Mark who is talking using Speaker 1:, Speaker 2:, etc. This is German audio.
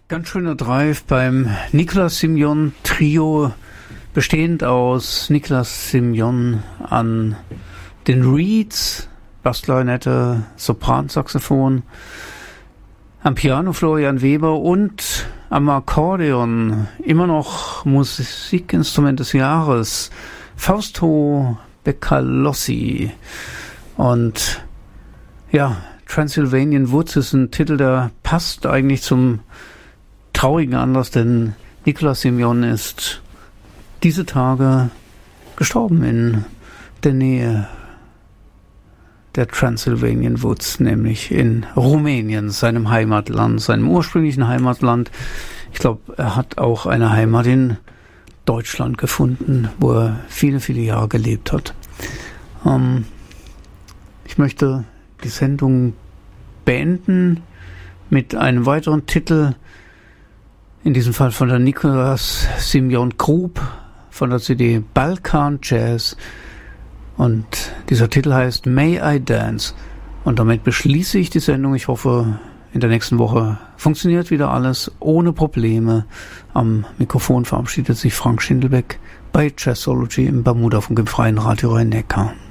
Speaker 1: Ganz schöner Drive beim Niklas Simeon Trio, bestehend aus Niklas Simeon an den Reeds, Bassklarinette, Sopransaxophon, am Piano Florian Weber und am Akkordeon, immer noch Musikinstrument des Jahres, Fausto Beccalossi. Und ja, Transylvanian Woods ist ein Titel, der passt eigentlich zum traurigen Anlass, denn Niklas Simeon ist diese Tage gestorben in der Nähe der Transylvanian Woods, nämlich in Rumänien, seinem Heimatland, seinem ursprünglichen Heimatland. Ich glaube, er hat auch eine Heimat in Deutschland gefunden, wo er viele, viele Jahre gelebt hat. Ich möchte die Sendung beenden mit einem weiteren Titel, in diesem Fall von der Niklas Simeon Group, von der CD Balkan Jazz. Und dieser Titel heißt May I Dance. Und damit beschließe ich die Sendung. Ich hoffe, in der nächsten Woche funktioniert wieder alles ohne Probleme. Am Mikrofon verabschiedet sich Frank Schindelbeck bei Jazzology im Bermudafunk im Freien Radio Rhein-Neckar.